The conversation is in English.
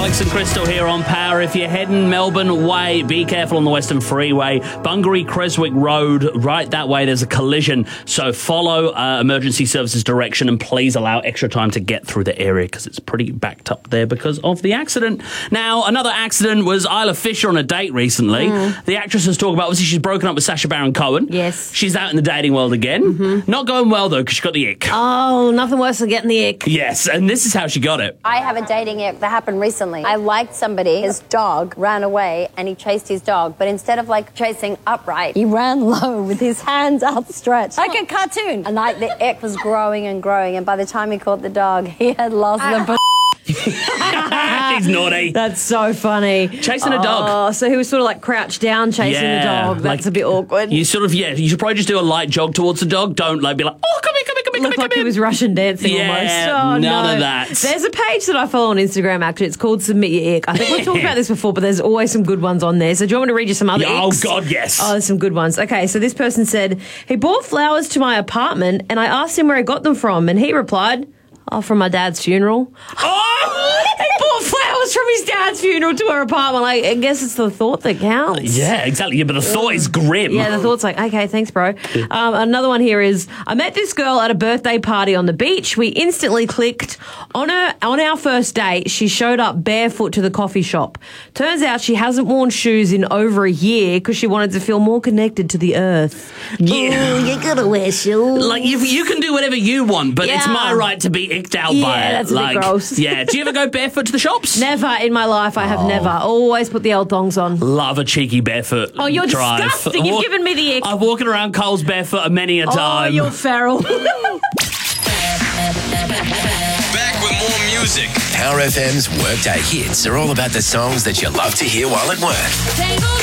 Alex and Crystal here on Power. If you're heading Melbourne way, be careful on the Western Freeway. Bungaree Creswick Road, right that way, there's a collision. So follow emergency services direction and please allow extra time to get through the area because it's pretty backed up there because of the accident. Now, another accident was Isla Fisher on a date recently. The actress has talked about, obviously, she's broken up with Sacha Baron Cohen. Yes. She's out in the dating world again. Not going well, though, because she got the ick. Oh, nothing worse than getting the ick. Yes, and this is how she got it. I have a dating ick that happened recently. I liked somebody, his dog ran away and he chased his dog, but instead of like chasing upright, he ran low with his hands outstretched like a cartoon. And like the ick was growing and growing, and by the time he caught the dog, he had lost the He's naughty. That's so funny. Chasing a dog. Oh, so he was sort of like crouched down chasing the dog. That's a bit awkward. You sort of, you should probably just do a light jog towards the dog. Don't like be like, oh, come here, come here, come here, Looked come like here. he was Russian dancing almost. Oh, none of that. There's a page that I follow on Instagram, actually. It's called Submit Your Ick. I think we've talked about this before, but there's always some good ones on there. So do you want me to read you some other Oh, icks? God, yes. Oh, there's some good ones. Okay, so this person said, he bought flowers to my apartment and I asked him where he got them from and he replied, from my dad's funeral. Oh! He bought flowers from his dad's funeral to her apartment. Like, I guess it's the thought that counts. Yeah, exactly. Yeah, but the thought is grim. Yeah, the thought's like, okay, thanks, bro. Another one here is, I met this girl at a birthday party on the beach. We instantly clicked. On our first date, she showed up barefoot to the coffee shop. Turns out she hasn't worn shoes in over a year because she wanted to feel more connected to the earth. Yeah. Ooh, you gotta wear shoes. Like, you can do whatever you want, but it's my right to be icked out by it. That's a bit gross. Yeah. Do you ever go barefoot to the shops? Never in my life. I have never. Always put the old thongs on. Love a cheeky barefoot Oh, you're drive. disgusting. You've given me the ick. I'm walking around Coles barefoot many a time. Oh, you're feral. Back with more music. Power FM's Workday Hits are all about the songs that you love to hear while at work.